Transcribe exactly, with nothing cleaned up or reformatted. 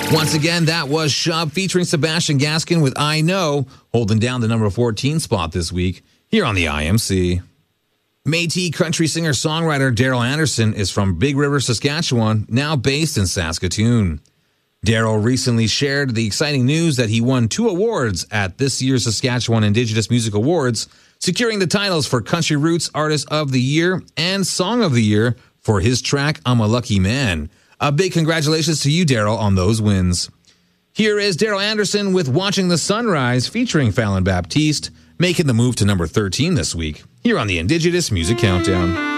Once again, that was Shub featuring Sebastian Gaskin with I Know, holding down the number fourteen spot this week here on the I M C. Métis country singer-songwriter Daryl Anderson is from Big River, Saskatchewan, now based in Saskatoon. Daryl recently shared the exciting news that he won two awards at this year's Saskatchewan Indigenous Music Awards, securing the titles for Country Roots Artist of the Year and Song of the Year for his track I'm a Lucky Man. A big congratulations to you, Daryl, on those wins. Here is Daryl Anderson with Watching the Sunrise featuring Fallon Baptiste, making the move to number thirteen this week here on the Indigenous Music Countdown.